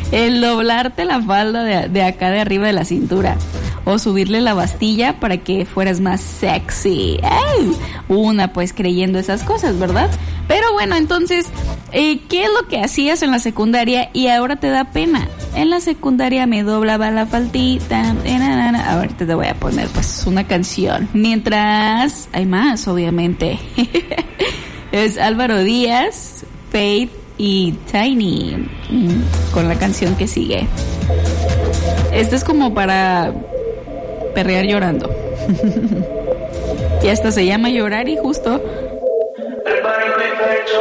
El doblarte la falda de acá de arriba de la cintura. O subirle la bastilla para que fueras más sexy. ¡Ay! Una pues creyendo esas cosas, ¿verdad? Pero bueno, entonces, ¿qué es lo que hacías en la secundaria y ahora te da pena? En la secundaria me doblaba la faldita. Ahorita te voy a poner pues una canción. Mientras, hay más, obviamente. Es Álvaro Díaz, Faith y Tiny con la canción que sigue. Esta es como para perrear llorando. Y hasta se llama Llorar y justo